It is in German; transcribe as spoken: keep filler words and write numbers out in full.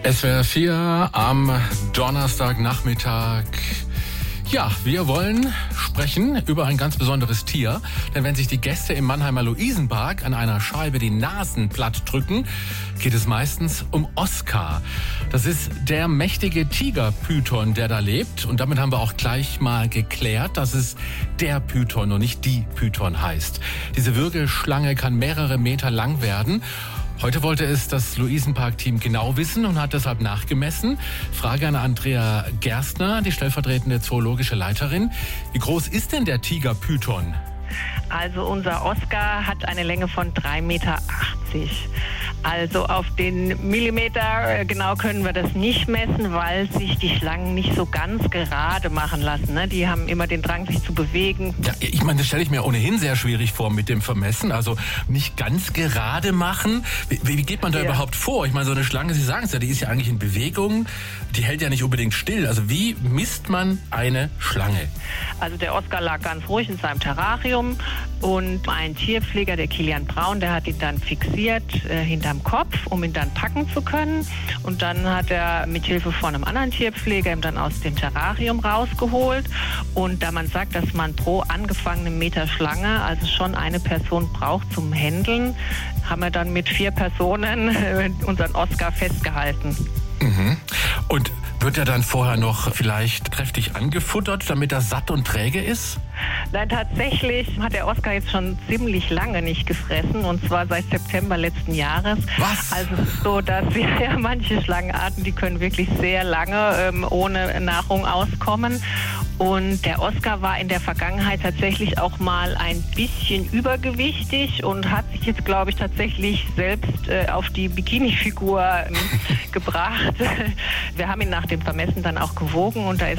S W R vier am Donnerstagnachmittag. Ja, wir wollen sprechen über ein ganz besonderes Tier. Denn wenn sich die Gäste im Mannheimer Luisenpark an einer Scheibe die Nasen platt drücken, geht es meistens um Oskar. Das ist der mächtige Tigerpython, der da lebt. Und damit haben wir auch gleich mal geklärt, dass es der Python und nicht die Python heißt. Diese Würgeschlange kann mehrere Meter lang werden. Heute wollte es das Luisenpark-Team genau wissen und hat deshalb nachgemessen. Frage an Andrea Gerstner, die stellvertretende zoologische Leiterin. Wie groß ist denn der Tigerpython? Also unser Oskar hat eine Länge von drei Meter achtzig. Also auf den Millimeter genau können wir das nicht messen, weil sich die Schlangen nicht so ganz gerade machen lassen. Ne? Die haben immer den Drang, sich zu bewegen. Ja, ich meine, das stelle ich mir ohnehin sehr schwierig vor mit dem Vermessen. Also nicht ganz gerade machen. Wie, wie geht man da ja. überhaupt vor? Ich meine, so eine Schlange, Sie sagen es ja, die ist ja eigentlich in Bewegung. Die hält ja nicht unbedingt still. Also wie misst man eine Schlange? Also der Oskar lag ganz ruhig in seinem Terrarium und ein Tierpfleger, der Kilian Braun, der hat ihn dann fixiert äh, hinterm Kopf, um ihn dann packen zu können. Und dann hat er mit Hilfe von einem anderen Tierpfleger ihn dann aus dem Terrarium rausgeholt. Und da man sagt, dass man pro angefangenen Meter Schlange also schon eine Person braucht zum Händeln, haben wir dann mit vier Personen äh, unseren Oskar festgehalten. Mhm. Und wird er dann vorher noch vielleicht kräftig angefuttert, damit er satt und träge ist? Nein, tatsächlich hat der Oskar jetzt schon ziemlich lange nicht gefressen, und zwar seit September letzten Jahres. Was? Also es ist so, dass ja, manche Schlangenarten, die können wirklich sehr lange ähm, ohne Nahrung auskommen. Und der Oskar war in der Vergangenheit tatsächlich auch mal ein bisschen übergewichtig und hat sich jetzt, glaube ich, tatsächlich selbst äh, auf die Bikini-Figur ähm, gebracht. Wir haben ihn nach dem Vermessen dann auch gewogen und da ist